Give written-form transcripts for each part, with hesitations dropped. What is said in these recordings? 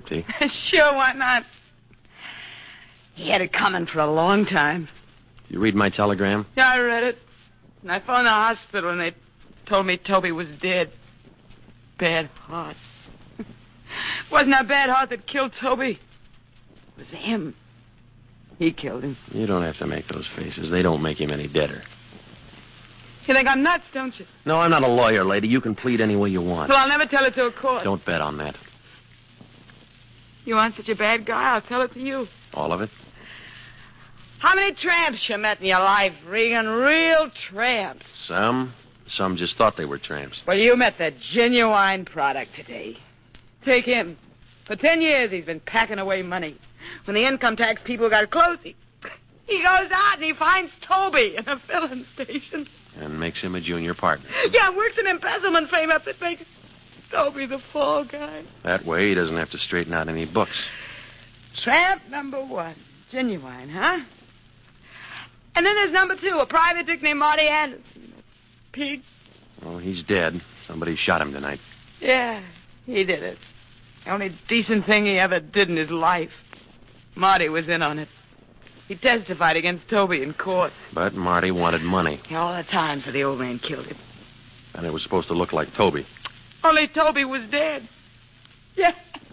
tea? Sure, why not? He had it coming for a long time. You read my telegram? Yeah, I read it. And I phoned the hospital, and they told me Toby was dead. Bad heart. It wasn't a bad heart that killed Toby. It was him. He killed him. You don't have to make those faces. They don't make him any deader. You think I'm nuts, don't you? No, I'm not a lawyer, lady. You can plead any way you want. Well, I'll never tell it to a court. Don't bet on that. You aren't such a bad guy. I'll tell it to you. All of it? How many tramps you met in your life, Regan? Real tramps. Some. Some just thought they were tramps. Well, you met the genuine product today. Take him. For 10 years, he's been packing away money. When the income tax people got close, he goes out and he finds Toby in a filling station. And makes him a junior partner. Yeah, works an embezzlement frame up that makes Toby the fall guy. That way he doesn't have to straighten out any books. Tramp number 1. Genuine, huh? And then there's number 2, a private dick named Marty Anderson. A pig. Oh, he's dead. Somebody shot him tonight. Yeah, he did it. The only decent thing he ever did in his life. Marty was in on it. He testified against Toby in court. But Marty wanted money. All the time, so the old man killed him. And it was supposed to look like Toby. Only Toby was dead. Yeah.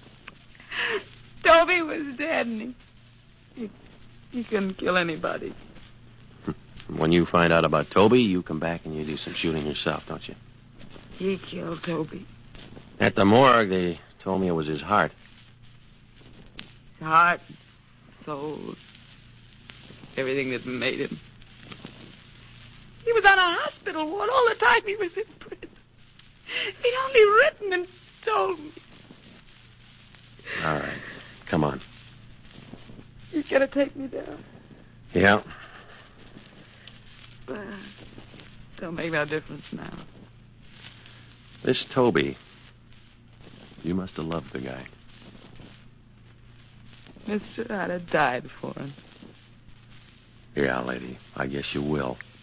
Toby was dead, and he couldn't kill anybody. When you find out about Toby, you come back and you do some shooting yourself, don't you? He killed Toby. At the morgue, they told me it was his heart. His heart, soul, everything that made him. He was on a hospital ward all the time he was in prison. He'd only written and told me. All right. Come on. He's gonna take me down. Yeah. Don't make no difference now. This Toby, you must have loved the guy. Mister, I'd have died for him. Yeah, lady. I guess you will.